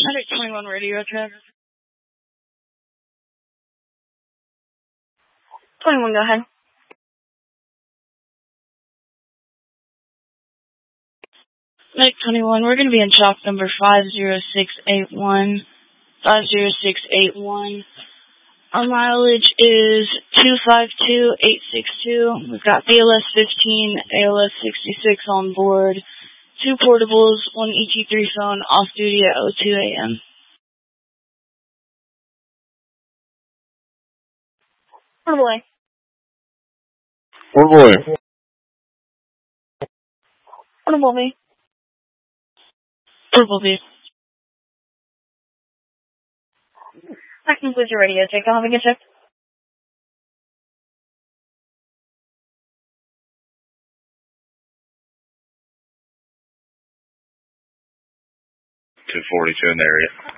Medic 21 radio check. 21, go ahead. Medic 21, we're going to be in shop number 50681. 50681. Our mileage is 252862. We've got BLS 15, ALS 66 on board. 2 portables, 1 ET3 phone, off duty at 02 a.m. Portable A. Portable A. Portable B. Portable B. That concludes your radio check. I'll have a good check. $242 in the area.